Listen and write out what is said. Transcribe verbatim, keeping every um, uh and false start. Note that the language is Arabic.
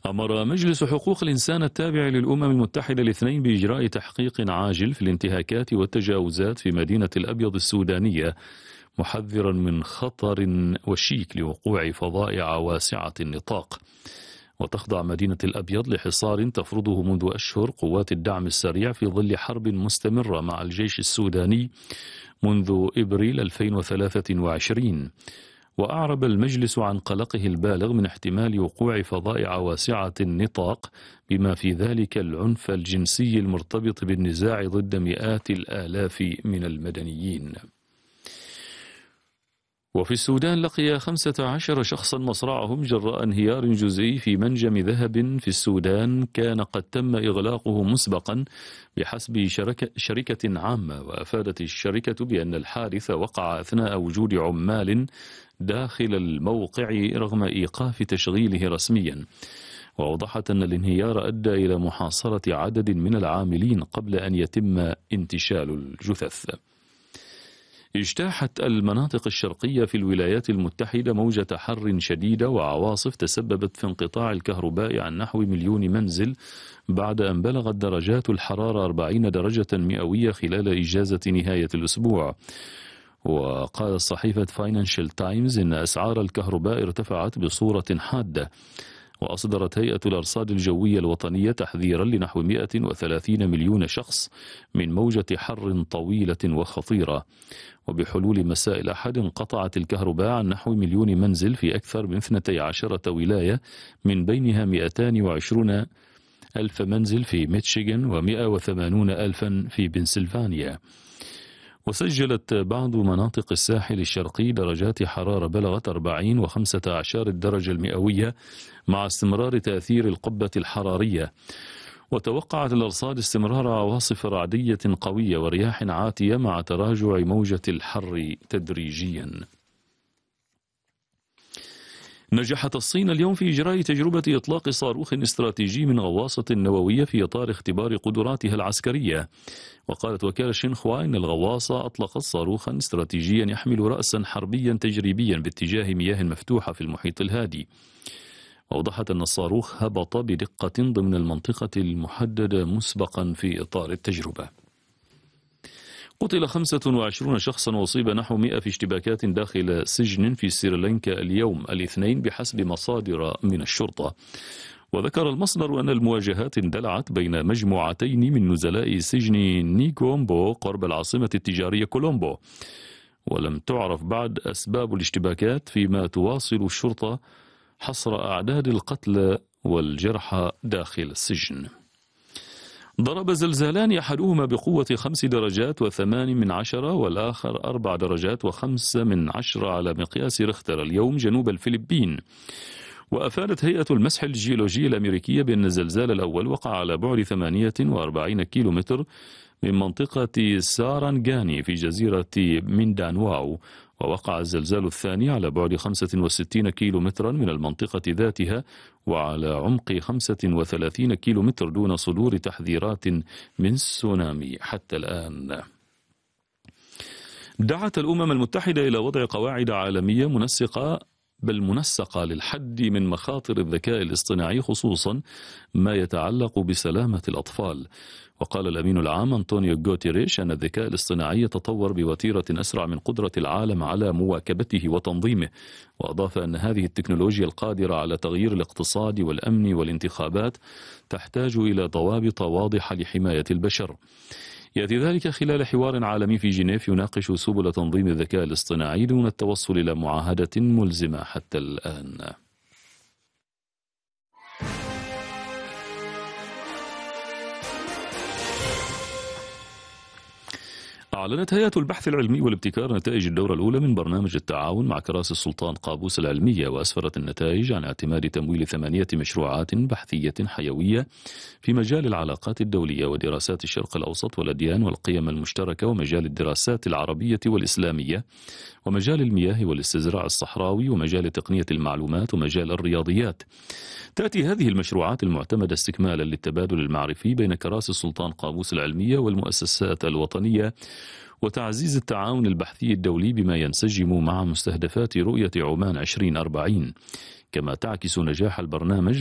أمر مجلس حقوق الإنسان التابع للأمم المتحدة الاثنين بإجراء تحقيق عاجل في الانتهاكات والتجاوزات في مدينة الأبيض السودانية، محذرا من خطر وشيك لوقوع فظائع واسعة النطاق. وتخضع مدينة الأبيض لحصار تفرضه منذ أشهر قوات الدعم السريع في ظل حرب مستمرة مع الجيش السوداني منذ إبريل ألفين وثلاثة وعشرين. وأعرب المجلس عن قلقه البالغ من احتمال وقوع فظائع واسعة النطاق بما في ذلك العنف الجنسي المرتبط بالنزاع ضد مئات الآلاف من المدنيين. وفي السودان لقي خمسة عشر شخصا مصرعهم جراء انهيار جزئي في منجم ذهب في السودان كان قد تم إغلاقه مسبقا بحسب شركة, شركة عامة. وأفادت الشركة بأن الحادث وقع أثناء وجود عمال داخل الموقع رغم إيقاف تشغيله رسميا. وأوضحت أن الانهيار أدى إلى محاصرة عدد من العاملين قبل أن يتم انتشال الجثث. اجتاحت المناطق الشرقية في الولايات المتحدة موجة حر شديدة وعواصف تسببت في انقطاع الكهرباء عن نحو مليون منزل بعد أن بلغت درجات الحرارة أربعين درجة مئوية خلال إجازة نهاية الأسبوع. وقالت صحيفة فاينانشال تايمز إن أسعار الكهرباء ارتفعت بصورة حادة. وأصدرت هيئة الأرصاد الجوية الوطنية تحذيرا لنحو مئة وثلاثين مليون شخص من موجة حر طويلة وخطيرة. وبحلول مساء الأحد انقطعت الكهرباء عن نحو مليون منزل في أكثر من اثنتي عشرة ولاية، من بينها مئتان وعشرون ألف منزل في ميشيغان ومئة وثمانون ألفا في بنسلفانيا. وسجلت بعض مناطق الساحل الشرقي درجات حرارة بلغت أربعين وخمسة عشر الدرجة المئوية مع استمرار تأثير القبة الحرارية. وتوقعت الأرصاد استمرار عواصف رعدية قوية ورياح عاتية مع تراجع موجة الحر تدريجيا. نجحت الصين اليوم في إجراء تجربة إطلاق صاروخ استراتيجي من غواصة نووية في إطار اختبار قدراتها العسكرية. وقالت وكالة شينخوا إن الغواصة أطلقت صاروخا استراتيجيا يحمل رأسا حربيا تجريبيا باتجاه مياه مفتوحة في المحيط الهادي. وأوضحت أن الصاروخ هبط بدقة ضمن المنطقة المحددة مسبقا في إطار التجربة. قتل خمسة وعشرون شخصا وأصيب نحو مئة في اشتباكات داخل سجن في سريلانكا اليوم الاثنين بحسب مصادر من الشرطة. وذكر المصدر أن المواجهات اندلعت بين مجموعتين من نزلاء سجن نيكومبو قرب العاصمة التجارية كولومبو. ولم تعرف بعد أسباب الاشتباكات، فيما تواصل الشرطة حصر أعداد القتلى والجرحى داخل السجن. ضرب زلزالان أحدهما بقوة خمس درجات وثمان من عشرة والآخر أربع درجات وخمس من عشرة على مقياس ريختر اليوم جنوب الفلبين. وأفادت هيئة المسح الجيولوجي الأمريكية بأن الزلزال الأول وقع على بعد ثمانية وأربعين كيلومتر من منطقة سارانغاني في جزيرة ميندانواو. ووقع الزلزال الثاني على بعد خمسة وستين كيلومترا من المنطقة ذاتها وعلى عمق خمسة وثلاثين كيلومتر دون صدور تحذيرات من تسونامي حتى الآن. دعت الأمم المتحدة إلى وضع قواعد عالمية منسقة بل منسقة للحد من مخاطر الذكاء الاصطناعي، خصوصا ما يتعلق بسلامة الأطفال. وقال الأمين العام أنطونيو غوتيريش أن الذكاء الاصطناعي يتطور بوتيرة أسرع من قدرة العالم على مواكبته وتنظيمه. وأضاف أن هذه التكنولوجيا القادرة على تغيير الاقتصاد والأمن والانتخابات تحتاج إلى ضوابط واضحة لحماية البشر. يأتي ذلك خلال حوار عالمي في جنيف يناقش سبل تنظيم الذكاء الاصطناعي دون التوصل إلى معاهدة ملزمة حتى الآن. أعلنت هيئة البحث العلمي والابتكار نتائج الدورة الأولى من برنامج التعاون مع كراسي السلطان قابوس العلمية. وأسفرت النتائج عن اعتماد تمويل ثمانية مشروعات بحثية حيوية في مجال العلاقات الدولية ودراسات الشرق الأوسط والأديان والقيم المشتركة ومجال الدراسات العربية والإسلامية ومجال المياه والاستزراع الصحراوي ومجال تقنية المعلومات ومجال الرياضيات. تأتي هذه المشروعات المعتمدة استكمالا للتبادل المعرفي بين كراسي السلطان قابوس العلمية والمؤسسات الوطنية وتعزيز التعاون البحثي الدولي بما ينسجم مع مستهدفات رؤية عمان عشرين أربعين. كما تعكس نجاح البرنامج